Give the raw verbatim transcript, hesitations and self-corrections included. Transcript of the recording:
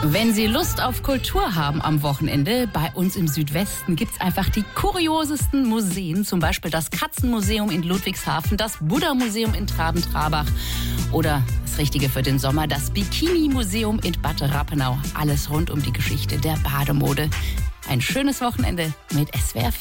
Wenn Sie Lust auf Kultur haben am Wochenende, bei uns im Südwesten gibt's einfach die kuriosesten Museen, zum Beispiel das Katzenmuseum in Ludwigshafen, das Buddha-Museum in Traben-Trabach oder das Richtige für den Sommer, das Bikini-Museum in Bad Rappenau. Alles rund um die Geschichte der Bademode. Ein schönes Wochenende mit S W R vier.